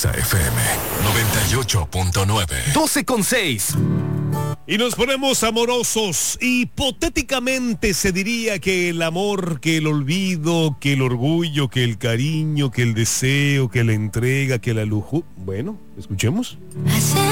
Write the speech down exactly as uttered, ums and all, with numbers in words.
Exa F M noventa y ocho punto nueve. doce con seis. Y nos ponemos amorosos. Hipotéticamente se diría que el amor, que el olvido, que el orgullo, que el cariño, que el deseo, que la entrega, que la lujo. Bueno, escuchemos. Hace